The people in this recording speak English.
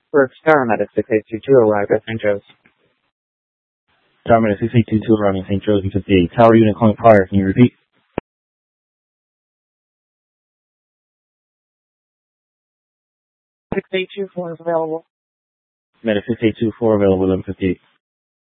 For Starmedic 6822 arrived at St. Joe's. Starmedic 6822 arriving at St. Joe's in 58. Tower unit calling prior. Can you repeat? 6824 is available. Medic 6824 available 1158.